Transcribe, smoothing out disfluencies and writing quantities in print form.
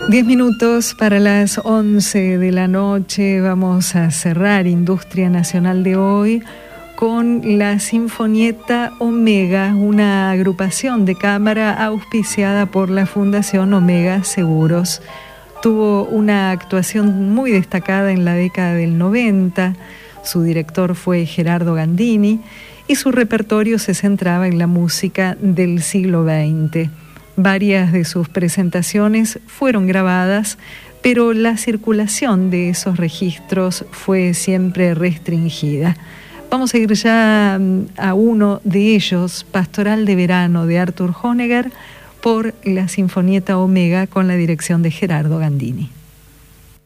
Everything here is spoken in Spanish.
10 minutos para las 11 de la noche. Vamos a cerrar Industria Nacional de hoy con la Sinfonietta Omega, una agrupación de cámara auspiciada por la Fundación Omega Seguros. Tuvo una actuación muy destacada en la década del 90. Su director fue Gerardo Gandini y su repertorio se centraba en la música del siglo XX. Varias de sus presentaciones fueron grabadas, pero la circulación de esos registros fue siempre restringida. Vamos a ir ya a uno de ellos, Pastoral de Verano de Arthur Honegger, por la Sinfonietta Omega con la dirección de Gerardo Gandini.